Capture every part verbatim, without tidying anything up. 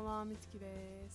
はみつきです。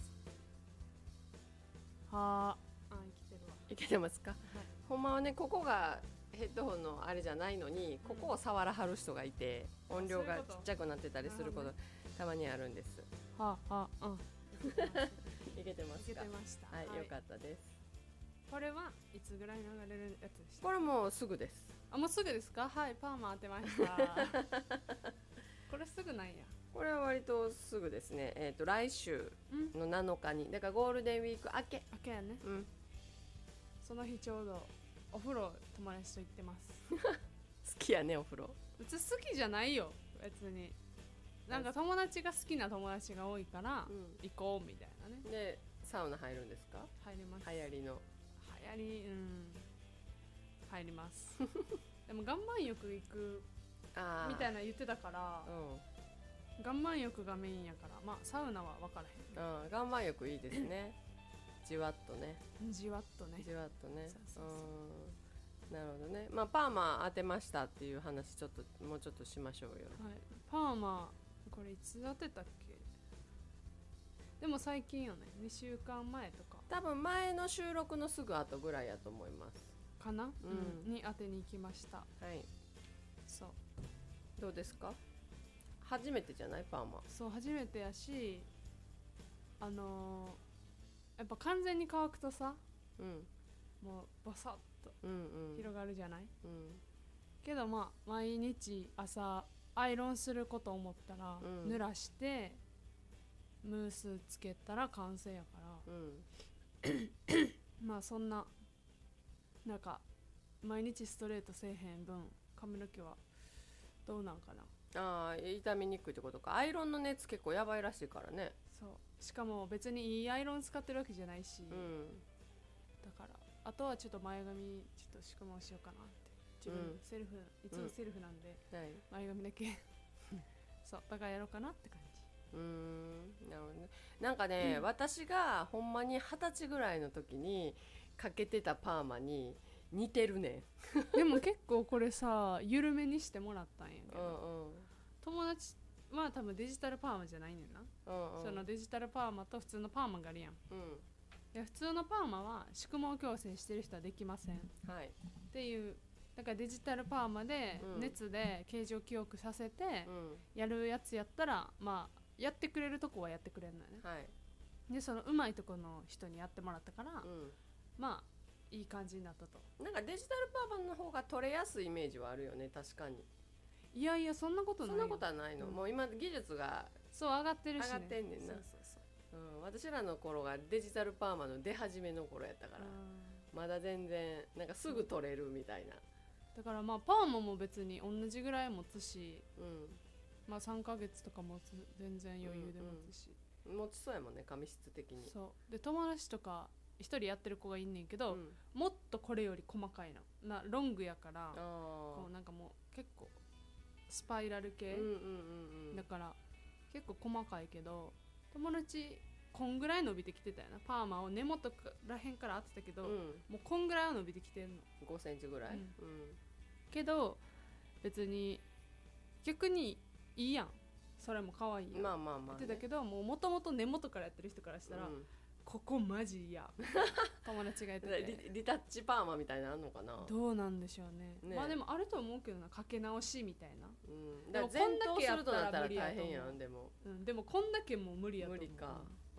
はーあ、生きてるわ。 いけてますか、 はい、 ほんまはねここがヘッドホンのあれじゃないのに、ここを触らはる人がいて、うん、音量がちっちゃくなってたりすることたまにあるんです。 はあはあ、うんいけてますか。 いけてました。 はい、 はい、 よかったです。 これはいつぐらい流れるやつでした？ これもうすぐです。 あ、もうすぐですか。はい、パーマ当てましたこれすぐなんや。 これは割とすぐですね。えっと来週のなのかに、だからゴールデンウィーク明け明けやね、 うん、 その日ちょうどお風呂友達と行ってます好きやねお風呂。 うち好きじゃないよ別に。なんか友達が好きな友達が多いから、うん、行こうみたいなね。 でサウナ入るんですか？ 入ります。 流行りの流行り、うん、入りますでも岩盤浴行くみたいな言ってたから、うん、岩盤浴がメインやから、まあサウナは分からへん。 うん、岩盤浴いいですねじわっとねじわっとねじわっとね。 そうそうそう、 うん、なるほどね。まあパーマ当てましたっていう話ちょっともうちょっとしましょうよ。はい、 パーマこれいつ当てたっけ。でも最近よね、にしゅうかんまえとか。 多分前の収録のすぐ後ぐらいやと思いますかな、 うんうん、に当てに行きました。 はい。 そうどうですか？初めてじゃないパーマ。 そう初めてやし、あのー、やっぱ完全に乾くとさ、うん、もうバサッと広がるじゃない、うんうん、けどまあ毎日朝アイロンすること思ったら、うん、濡らしてムースつけたら完成やから、うん、まあそんななんか毎日ストレートせえへん分髪の毛はどうなんかな。 ああ、傷みにくいってことか。アイロンの熱結構やばいらしいからね。 そうしかも別にいいアイロン使ってるわけじゃないし、うん、だからあとはちょっと前髪ちょっと仕込みをしようかなって自分、うん、セルフいつもセルフなんで、うん、前髪だけそうだからやろうかなって感じ。 うーん、なるほどね。なんかね、うん、私がほんまに二十歳ぐらいの時にかけてたパーマに似てるねでも結構これさ緩めにしてもらったんやけど、うんうん、友達は多分デジタルパーマじゃないねんな、うんうん、そのデジタルパーマと普通のパーマがあるやん、うん、で普通のパーマは宿毛矯正してる人はできません、はい、っていうだからデジタルパーマで熱で形状記憶させてやるやつやったら、まあやってくれるとこはやってくれるのよね、はい、でその上手いとこの人にやってもらったから、うん、まあいい感じになったと。 なんかデジタルパーマの方が取れやすいイメージはあるよね。確かに。 いやいやそんなことないよ。 そんなことはないの、うん、もう今技術がそう上がってるし、ね、 上がってんねんな。そうそうそう、うん、私らの頃がデジタルパーマの出始めの頃やったから、まだ全然なんかすぐ取れるみたいな。 だからまあパーマも別に同じぐらい持つし、うん、まあさんかげつとか持つ全然余裕で持つし、 うんうん、持ちそうやもんね髪質的に。 そうで友達とか一人やってる子がいんねんけど、うん、もっとこれより細かいのなロングやからこうなんかもう結構スパイラル系、うんうんうんうん、だから結構細かいけど友達こんぐらい伸びてきてたよな。パーマを根元らへんから当てたけど、うん、もうこんぐらいは伸びてきてるのごセンチぐらい、うんうん、 けど別に逆にいいやんそれも可愛いやん、まあまあまあ、ね、言ってたけどもともと根元からやってる人からしたら、うんここマジ嫌友達がやっててリ, リタッチパーマみたいなのあんのかな。 どうなんでしょう ね, ねまあでもあると思うけどなかけ直しみたいな、うん、 だから全頭するとなったら大変やん。でも、 うん、でもこんだけもう無理やと思う。 無理か、うん、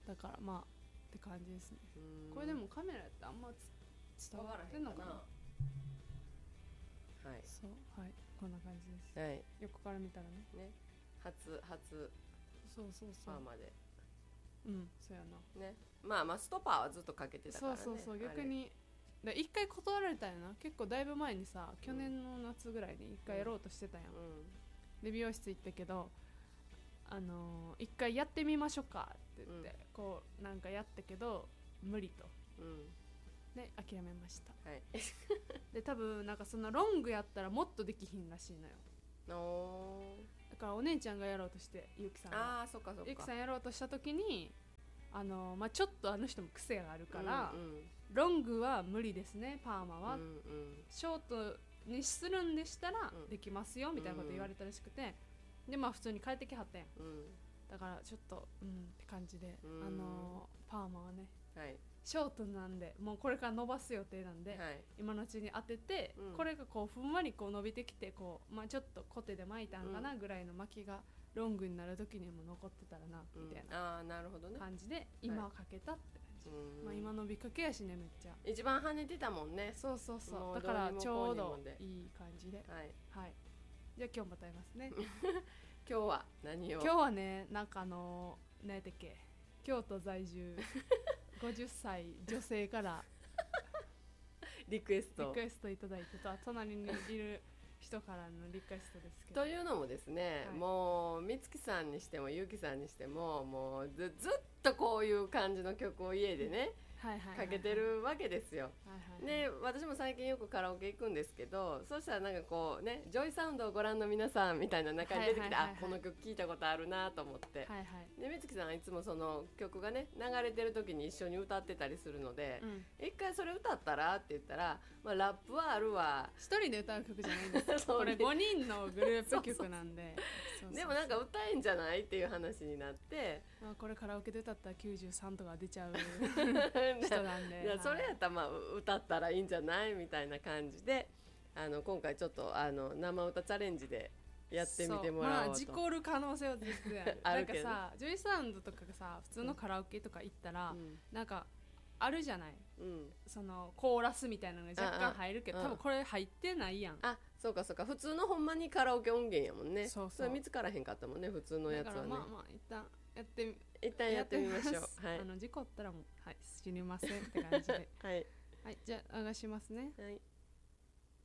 だからまあって感じですね。これでもカメラやってあんま伝わってんのかな。はいそうはいこんな感じです、はい、横から見たら ね, ね初初そうそうそうパーマでうんそうやなね。まあまあストパーはずっとかけてたからね。 そうそうそう逆に一回断られたんやな。結構だいぶ前にさ去年の夏ぐらいに一回やろうとしてたやん、うん、で美容室行ったけどあのー、一回やってみましょうかって言って、うん、こうなんかやったけど無理と、うん、で諦めました、はい、で多分なんかそのロングやったらもっとできひんらしいのよ。おだからお姉ちゃんがやろうとしてゆきさんがあそっかそっかゆきさんやろうとした時にあの、まあ、ちょっとあの人も癖があるから、うんうん、ロングは無理ですねパーマは、うんうん、ショートにするんでしたらできますよ、うん、みたいなこと言われたらしくてでまあ普通に帰ってきはったやん、うん、 だからちょっとうんって感じで、あのー、パーマはね、 はい、 ショートなんでもうこれから伸ばす予定なんで、はい、今のうちに当てて、うん、これがこうふんわりこう伸びてきてこう、まあ、ちょっとコテで巻いたんかなぐらいの巻きがロングになる時にも残ってたらな、うん、みたいな感じで今かけたって感じ、はい、まあ、今伸びかけやしねめっちゃ一番跳ねてたもんね。 そうそうそう、だからちょうどいい感じで、はい、はい、じゃあ今日も歌いますね今日は何を？ 今日はね、なんかあのー、何やったっけ、京都在住ごじゅっさい女性からリクエストリクエストいただいてと、隣にいる人からのリクエストですけどというのもですね、はい、もう美月さんにしてもゆうきさんにしてももう ず, ずっとこういう感じの曲を家でね、はいはいはいはい、かけてるわけですよ、はいはいはい、で私も最近よくカラオケ行くんですけど、そうしたらなんかこうね、ジョイサウンドをご覧の皆さんみたいな中に出てきて、はいはいはいはい、あ、この曲聴いたことあるなと思って、はいはい、で美月さんはいつもその曲がね流れてる時に一緒に歌ってたりするので、うん、一回それ歌ったらって言ったら、まあ、ラップはあるわ、 一人で歌う曲じゃないんですこれごにんのグループ曲なんでそうそうそう、でもなんか歌えんじゃないっていう話になって、 まあ、これカラオケで歌ったらきゅうじゅうさんとか出ちゃう人なんでいやそれやったらまあ歌ったらいいんじゃないみたいな感じで、あの今回ちょっとあの生歌チャレンジでやってみてもらおうと、 まあ、事故る可能性は絶対あるなんかさ、ジョイサウンドとかがさ普通のカラオケとか行ったら、うん、なんかあるじゃない、うん、そのコーラスみたいなのが若干入るけど、多分これ入ってないやん。 あ、そうかそうか、普通のほんまにカラオケ音源やもんね。そうそう、それ見つからへんかったもんね、普通のやつはね。だからまあまあ一旦やってみ一旦やってみましょう。はい、あの事故ったらもう、はい、知りませんって感じではい、 はい、じゃあ流しますね。 はい。